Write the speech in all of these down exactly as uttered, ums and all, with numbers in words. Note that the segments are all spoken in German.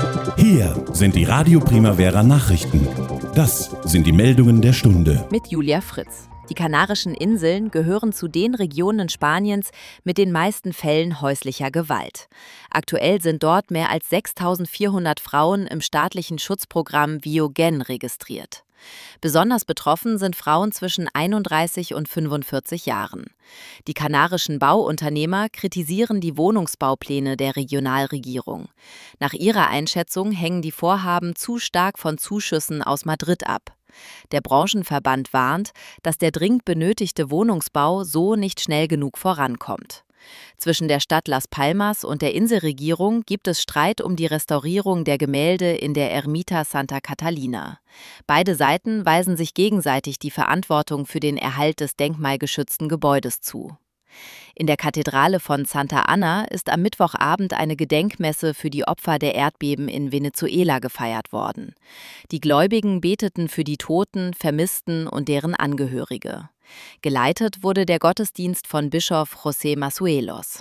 Hier sind die Radio Primavera Nachrichten. Das sind die Meldungen der Stunde. Mit Julia Fritz. Die Kanarischen Inseln gehören zu den Regionen Spaniens mit den meisten Fällen häuslicher Gewalt. Aktuell sind dort mehr als sechstausendvierhundert Frauen im staatlichen Schutzprogramm Viogen registriert. Besonders betroffen sind Frauen zwischen einunddreißig und fünfundvierzig Jahren. Die kanarischen Bauunternehmer kritisieren die Wohnungsbaupläne der Regionalregierung. Nach ihrer Einschätzung hängen die Vorhaben zu stark von Zuschüssen aus Madrid ab. Der Branchenverband warnt, dass der dringend benötigte Wohnungsbau so nicht schnell genug vorankommt. Zwischen der Stadt Las Palmas und der Inselregierung gibt es Streit um die Restaurierung der Gemälde in der Ermita Santa Catalina. Beide Seiten weisen sich gegenseitig die Verantwortung für den Erhalt des denkmalgeschützten Gebäudes zu. In der Kathedrale von Santa Ana ist am Mittwochabend eine Gedenkmesse für die Opfer der Erdbeben in Venezuela gefeiert worden. Die Gläubigen beteten für die Toten, Vermissten und deren Angehörige. Geleitet wurde der Gottesdienst von Bischof José Masuelos.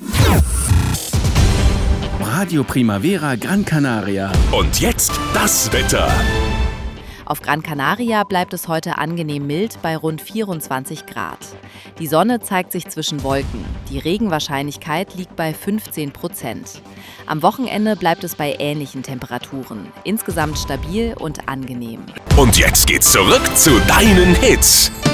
Radio Primavera Gran Canaria. Und jetzt das Wetter. Auf Gran Canaria bleibt es heute angenehm mild bei rund vierundzwanzig Grad. Die Sonne zeigt sich zwischen Wolken. Die Regenwahrscheinlichkeit liegt bei fünfzehn Prozent. Am Wochenende bleibt es bei ähnlichen Temperaturen. Insgesamt stabil und angenehm. Und jetzt geht's zurück zu deinen Hits.